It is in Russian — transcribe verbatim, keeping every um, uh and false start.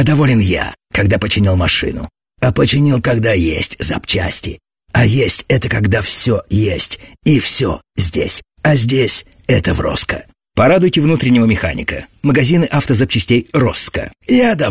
А доволен я, когда починил машину. А починил, когда есть запчасти. А есть — это когда все есть, и все здесь. А здесь — это в Роско. Порадуйте внутреннего механика. Магазины автозапчастей Роско. Я давно